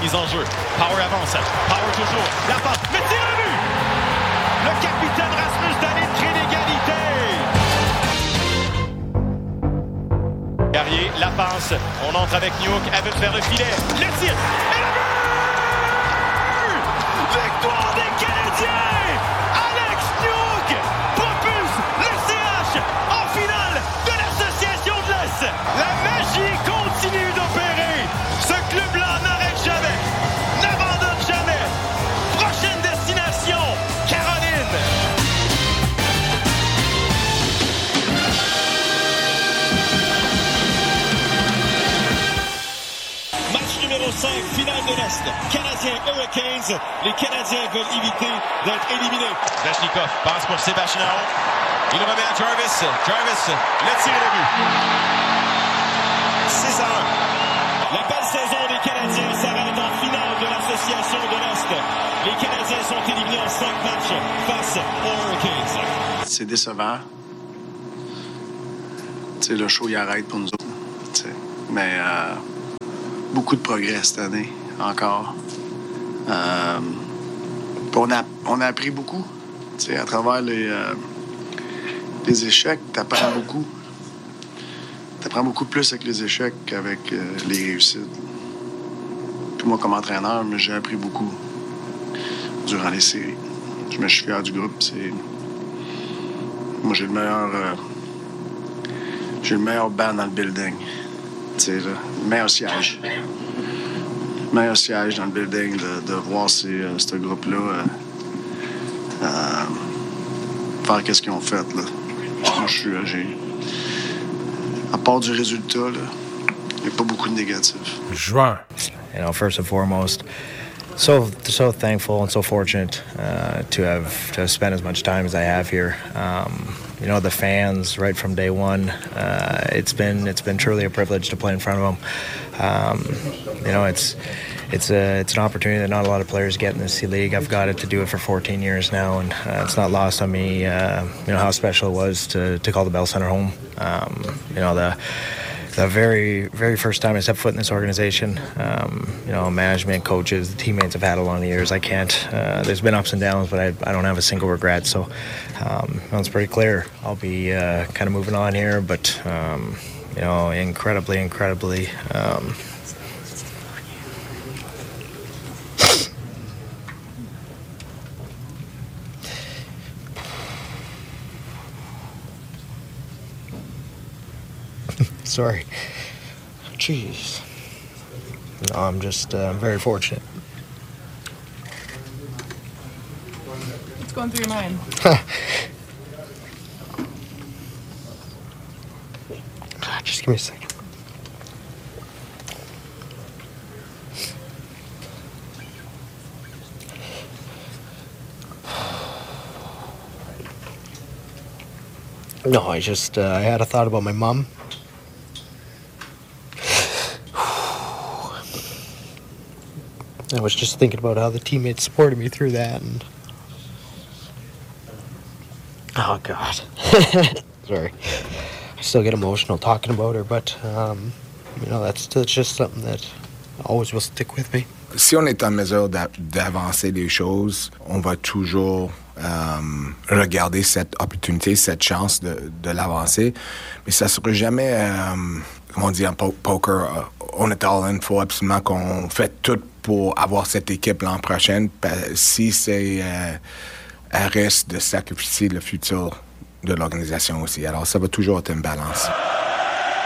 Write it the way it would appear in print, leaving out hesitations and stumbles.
mise en jeu. Power avance. Power toujours. La passe. Le tir à but! Le capitaine Rasmus Dahlin crée l'égalité. Carrier, la passe. On entre avec Newhook. Elle veut faire le filet. Le tir. Et le but! Victoire des Canadiens! Alex Newhook propulse le CH en finale de l'Association de l'Est. La magie continue d'opérer. Ce club-là n'arrête jamais, n'abandonne jamais. Prochaine destination, Caroline. Match numéro 5, finale de l'Est. Canadiens Hurricanes. Les Canadiens veulent éviter d'être éliminés. Svechnikov passe pour Sébastien Aho. Il remet à Jarvis. Jarvis, le tir et le but. 6-1. La belle saison des Canadiens s'arrête en finale de l'Association de l'Est. Les Canadiens sont éliminés en 5 matchs face aux Hurricanes. C'est décevant. T'sais, le show, il arrête pour nous autres. T'sais. Mais beaucoup de progrès cette année, encore. On a appris beaucoup. T'sais, à travers les échecs, t'apprends beaucoup. T'apprends beaucoup plus avec les échecs qu'avec les réussites. Puis moi, comme entraîneur, j'ai appris beaucoup durant les séries. Je suis fier du groupe. Moi, j'ai le meilleur band dans le building. Le meilleur siège. Le meilleur siège dans le building de voir ce groupe-là faire qu'est-ce qu'ils ont fait. Là. Moi, à part du résultat, il n'y a pas beaucoup de négatifs. Juin. You know, first and foremost, so thankful and so fortunate to have spent as much time as I have here. You know, the fans right from day one. It's been truly a privilege to play in front of them. You know, it's an opportunity that not a lot of players get in this league. I've got it to do it for 14 years now, and it's not lost on me. You know how special it was to call the Bell Center home. You know, the very, very first time I stepped foot in this organization, you know, management, coaches, the teammates I've had along the years, I can't, there's been ups and downs, but I don't have a single regret. So it's pretty clear. I'll be kind of moving on here, but, you know, incredibly, sorry. Jeez. No, I'm just very fortunate. What's going through your mind? Just give me a second. No, I had a thought about my mom. I was just thinking about how the teammates supported me through that, and oh God, sorry. I still get emotional talking about her, but you know, that's just something that always will stick with me. Si on est en mesure d'avancer les choses, on va toujours regarder cette opportunité, cette chance de l'avancer, mais ça sera jamais, comme on dit en poker, on est all in, il faut absolument qu'on fait tout pour avoir cette équipe l'an prochain, si c'est à risque de sacrifier le futur de l'organisation aussi. Alors, ça va toujours être une balance.